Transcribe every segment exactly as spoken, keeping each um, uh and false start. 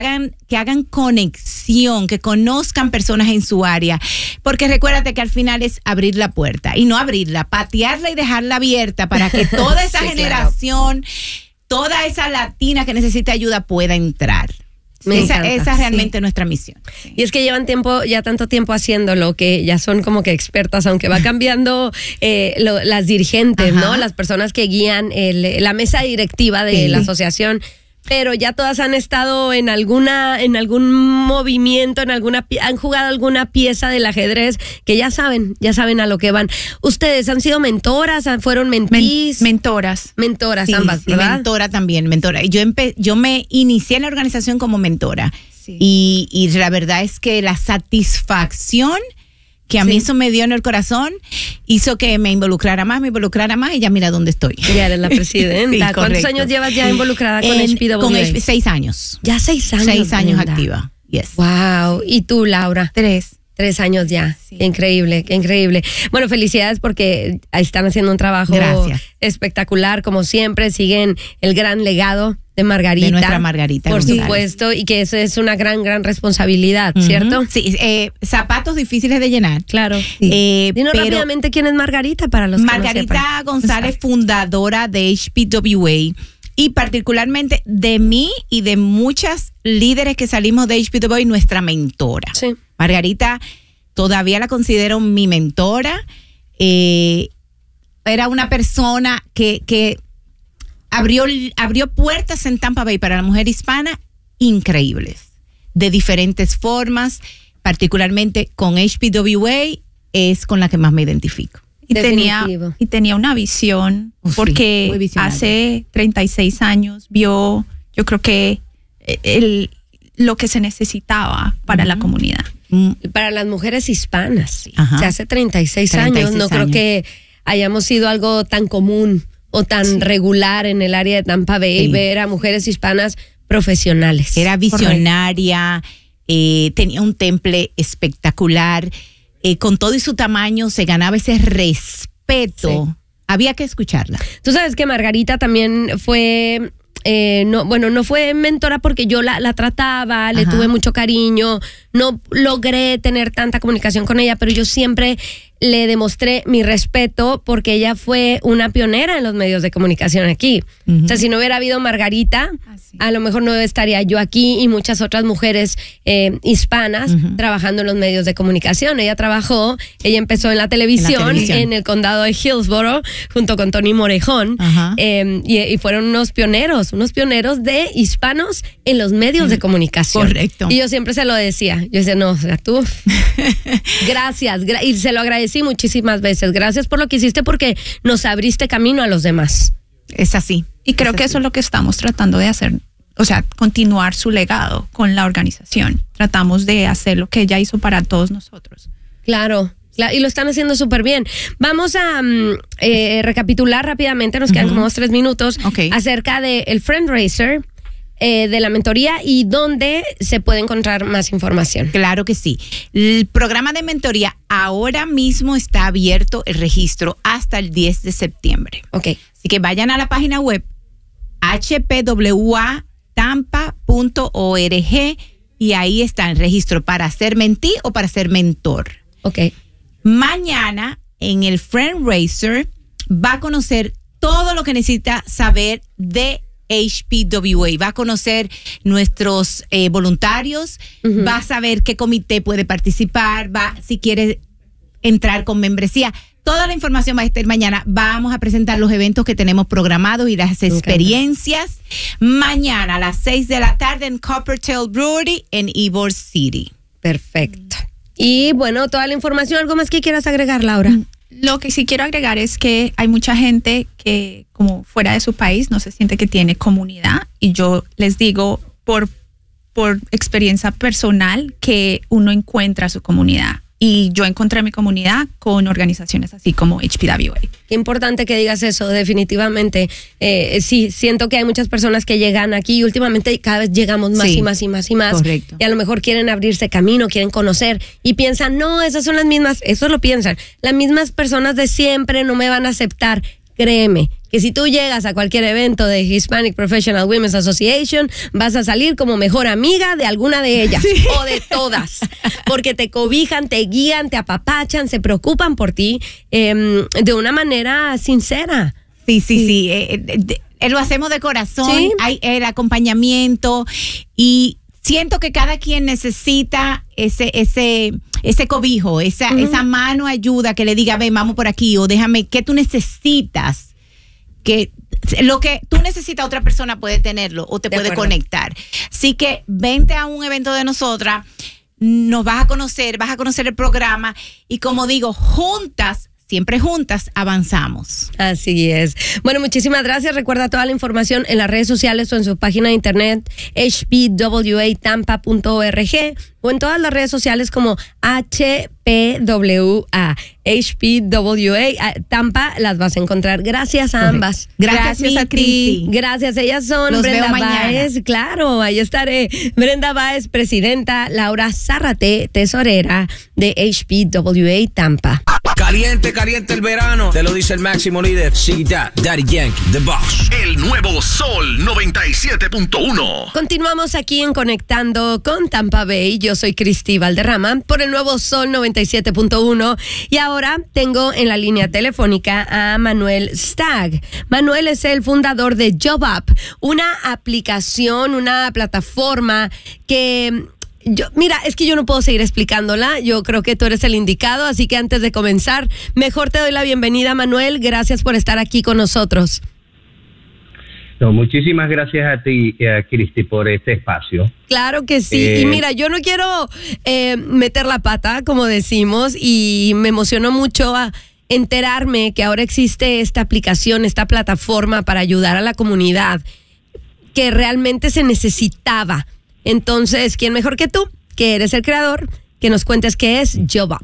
hagan, que hagan conexión, que conozcan personas en su área, porque recuérdate que al final es abrir la puerta y no abrirla, patearla y dejarla abierta para que toda esa sí, generación, claro. toda esa latina que necesita ayuda pueda entrar. Me esa, esa es realmente sí. nuestra misión. Sí. Y es que llevan tiempo, ya tanto tiempo haciéndolo, que ya son como que expertas, aunque va cambiando eh, lo, las dirigentes, Ajá. ¿no? Las personas que guían el, la mesa directiva de sí. la asociación. Pero ya todas han estado en alguna, en algún movimiento, en alguna, han jugado alguna pieza del ajedrez que ya saben, ya saben a lo que van. Ustedes han sido mentoras, fueron mentís. Men, mentoras. Mentoras sí, ambas, sí, ¿verdad? Mentora también, mentora. Yo empe, yo me inicié en la organización como mentora. Sí. Y, y la verdad es que la satisfacción que a sí. mí eso me dio en el corazón, hizo que me involucrara más, me involucrara más y ya mira dónde estoy. Ya eres la presidenta. Sí, ¿cuántos años llevas ya involucrada con H P W A? Con H P, seis años. Ya seis años. Seis años Brenda. activa. Yes. Wow. ¿Y tú, Laura? Tres. Tres años ya. Sí. Qué increíble, qué increíble. Bueno, felicidades porque están haciendo un trabajo Gracias. espectacular, como siempre. Siguen el gran legado de Margarita. De nuestra Margarita. Por González. supuesto, y que eso es una gran, gran responsabilidad, uh-huh. ¿cierto? Sí, eh, zapatos difíciles de llenar. Claro. Sí. Eh, Dinos pero rápidamente quién es Margarita para los Margarita que no sepan. González, fundadora de H P W A. Y particularmente de mí y de muchas líderes que salimos de H P W A, nuestra mentora. Sí. Margarita, todavía la considero mi mentora. Eh, era una persona que, que abrió, abrió puertas en Tampa Bay para la mujer hispana increíbles, de diferentes formas, particularmente con H P W A, es con la que más me identifico. Y tenía, y tenía una visión, oh, porque sí, hace treinta y seis años vio, yo creo que el, lo que se necesitaba para uh-huh. la comunidad. Para las mujeres hispanas. O sea, hace treinta y seis años, no creo que hayamos sido algo tan común o tan sí. regular en el área de Tampa Bay, sí. ver a mujeres hispanas profesionales. Era visionaria, eh, tenía un temple espectacular. Eh, con todo y su tamaño se ganaba ese respeto. Sí. Había que escucharla. Tú sabes que Margarita también fue, eh, no, bueno, no fue mentora porque yo la, la trataba, Ajá. le tuve mucho cariño, no logré tener tanta comunicación con ella, pero yo siempre le demostré mi respeto porque ella fue una pionera en los medios de comunicación aquí. Uh-huh. O sea, si no hubiera habido Margarita, Así. a lo mejor no estaría yo aquí y muchas otras mujeres eh, hispanas uh-huh. trabajando en los medios de comunicación. Ella trabajó, ella empezó en la televisión, en, la televisión. en el condado de Hillsborough, junto con Tony Morejón, uh-huh. eh, y, y fueron unos pioneros, unos pioneros de hispanos en los medios uh-huh. de comunicación. Correcto. Y yo siempre se lo decía, yo decía, no, o sea, tú, gracias, gra- y se lo agradecí Sí, muchísimas veces. Gracias por lo que hiciste porque nos abriste camino a los demás. Es así. Y creo es que así. eso es lo que estamos tratando de hacer, o sea, continuar su legado con la organización. Tratamos de hacer lo que ella hizo para todos nosotros. Claro. Y lo están haciendo súper bien. Vamos a um, eh, recapitular rápidamente, nos quedan uh-huh. como dos, tres minutos, okay. acerca del Friendraiser, Eh, de la mentoría y dónde se puede encontrar más información. Claro que sí. El programa de mentoría ahora mismo está abierto el registro hasta el diez de septiembre. Ok. Así que vayan a la página web h p w a tampa punto org y ahí está el registro para ser mentí o para ser mentor. Ok. Mañana en el Friendraiser va a conocer todo lo que necesita saber de H P W A. Va a conocer nuestros eh, voluntarios, uh-huh. va a saber qué comité puede participar, va, si quiere entrar con membresía. Toda la información va a estar mañana. Vamos a presentar los eventos que tenemos programados y las experiencias. Okay. Mañana a las seis de la tarde en Coppertail Brewery en Ybor City. Perfecto. Y bueno, toda la información, ¿algo más que quieras agregar, Laura? Lo que sí quiero agregar es que hay mucha gente que, como fuera de su país, no se siente que tiene comunidad. Y yo les digo por, por experiencia personal que uno encuentra su comunidad. Y yo encontré mi comunidad con organizaciones así como H P W A. Qué importante que digas eso, definitivamente. Eh, sí, siento que hay muchas personas que llegan aquí y últimamente cada vez llegamos más sí, y más y más y más. Correcto. Y a lo mejor quieren abrirse camino, quieren conocer y piensan, no, esas son las mismas, eso lo piensan. Las mismas personas de siempre no me van a aceptar. Créeme, que si tú llegas a cualquier evento de Hispanic Professional Women's Association, vas a salir como mejor amiga de alguna de ellas, sí, o de todas, porque te cobijan, te guían, te apapachan, se preocupan por ti eh, de una manera sincera. Sí, sí, sí. sí. Eh, de, eh, lo hacemos de corazón, ¿sí? Hay el acompañamiento y siento que cada quien necesita ese, ese, ese cobijo, esa, uh-huh. esa mano ayuda que le diga, ven, vamos por aquí, o déjame, ¿qué tú necesitas? Que lo que tú necesitas, otra persona puede tenerlo o te de puede acuerdo. Conectar. Así que vente a un evento de nosotras, nos vas a conocer, vas a conocer el programa y como digo, juntas, siempre juntas, avanzamos. Así es. Bueno, muchísimas gracias. Recuerda toda la información en las redes sociales o en su página de internet h p w a tampa punto org o en todas las redes sociales como H P W A. H P W A Tampa las vas a encontrar. Gracias a ambas. Gracias, Gracias a ti. Gracias. Ellas son Los Brenda veo Báez, claro, ahí estaré. Brenda Báez, presidenta, Laura Zárate, tesorera de H P W A Tampa. Caliente, caliente el verano. Te lo dice el máximo líder, C. Daddy Yankee, The Boss. El nuevo Sol noventa y siete punto uno. Continuamos aquí en Conectando con Tampa Bay. Yo soy Cristi Valderrama por el nuevo Sol noventa y siete punto uno. Y ahora tengo en la línea telefónica a Manuel Stagg. Manuel es el fundador de JobUp, una aplicación, una plataforma que... Yo, mira, es que yo no puedo seguir explicándola. Yo creo que tú eres el indicado, así que antes de comenzar, mejor te doy la bienvenida, Manuel. Gracias por estar aquí con nosotros. No, muchísimas gracias a ti, a Cristi, por este espacio. Claro que sí. Eh, y mira, yo no quiero eh, meter la pata, como decimos, y me emocionó mucho a enterarme que ahora existe esta aplicación, esta plataforma para ayudar a la comunidad que realmente se necesitaba. Entonces, ¿quién mejor que tú, que eres el creador, que nos cuentes qué es JobUp?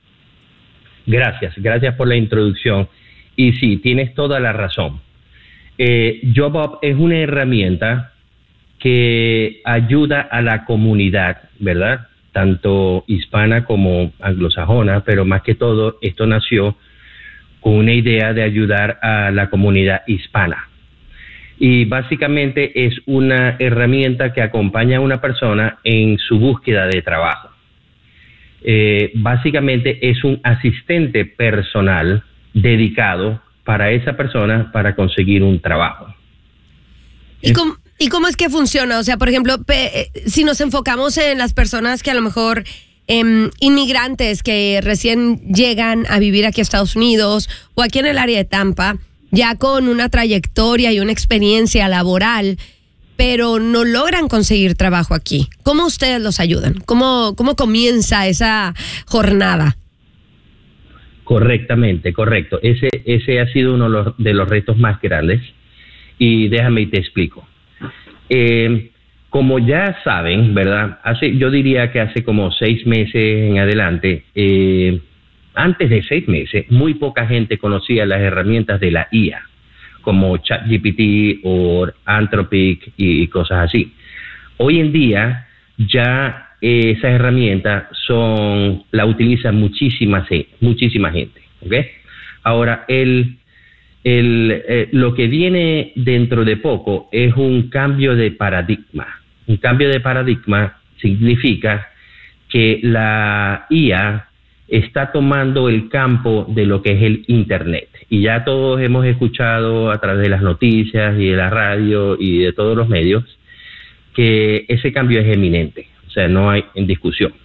Gracias, gracias por la introducción. Y sí, tienes toda la razón. Eh, JobUp es una herramienta que ayuda a la comunidad, ¿verdad? Tanto hispana como anglosajona, pero más que todo esto nació con una idea de ayudar a la comunidad hispana. Y básicamente es una herramienta que acompaña a una persona en su búsqueda de trabajo. Eh, básicamente es un asistente personal dedicado para esa persona para conseguir un trabajo. ¿Y cómo, ¿Y cómo es que funciona? O sea, por ejemplo, pe, si nos enfocamos en las personas que a lo mejor... Eh, inmigrantes que recién llegan a vivir aquí a Estados Unidos o aquí en el área de Tampa, ya con una trayectoria y una experiencia laboral, pero no logran conseguir trabajo aquí. ¿Cómo ustedes los ayudan? ¿Cómo, cómo comienza esa jornada? Correctamente, correcto. Ese, ese ha sido uno de los, de los retos más grandes. Y déjame y te explico. Eh, como ya saben, ¿verdad? Hace, yo diría que hace como seis meses en adelante, eh, antes de seis meses, muy poca gente conocía las herramientas de la I A, como ChatGPT o Anthropic y cosas así. Hoy en día, ya eh, esas herramientas son, la utiliza muchísima, muchísima gente, ¿ok? Ahora, el, el, eh, lo que viene dentro de poco es un cambio de paradigma. Un cambio de paradigma significa que la I A está tomando el campo de lo que es el Internet. Y ya todos hemos escuchado a través de las noticias y de la radio y de todos los medios que ese cambio es eminente. O sea, no hay en discusión.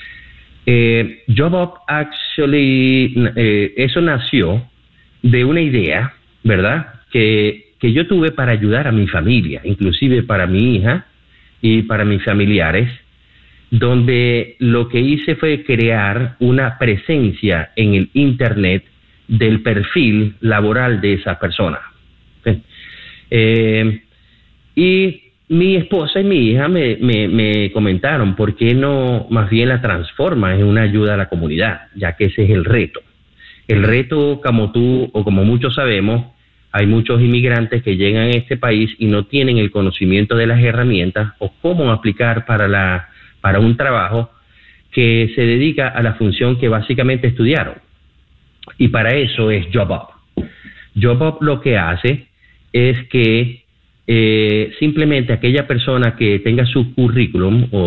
Eh, JobUp actually, eh, eso nació de una idea, ¿verdad? Que, que yo tuve para ayudar a mi familia, inclusive para mi hija y para mis familiares, donde lo que hice fue crear una presencia en el Internet del perfil laboral de esa persona. ¿Sí? Eh, y mi esposa y mi hija me, me, me comentaron por qué no más bien la transforma en una ayuda a la comunidad, ya que ese es el reto. El reto, como tú o como muchos sabemos, hay muchos inmigrantes que llegan a este país y no tienen el conocimiento de las herramientas o cómo aplicar para la para un trabajo que se dedica a la función que básicamente estudiaron. Y para eso es JobUp. JobUp lo que hace es que eh, simplemente aquella persona que tenga su currículum o